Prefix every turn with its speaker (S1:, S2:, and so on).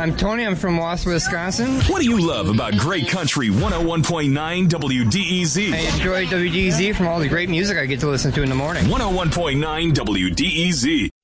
S1: I'm Tony. I'm from Wausau, Wisconsin.
S2: What do you love about Great Country 101.9 WDEZ?
S1: I enjoy WDEZ from all the great music I get to listen to in the morning.
S2: 101.9 WDEZ.